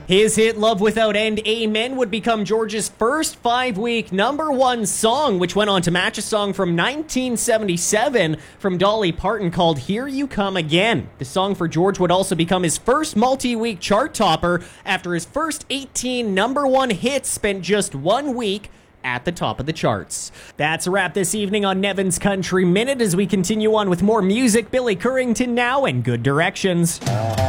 His hit Love Without End, Amen, would become George's first 5-week #1 song, which went on to match a song from 1977 from Dolly Parton called Here You Come Again. The song for George would also become his first multi-week chart topper after his first 18 #1 hits spent just 1 week at the top of the charts. That's a wrap this evening on Nevin's Country Minute as we continue on with more music. Billy Currington now and Good Directions.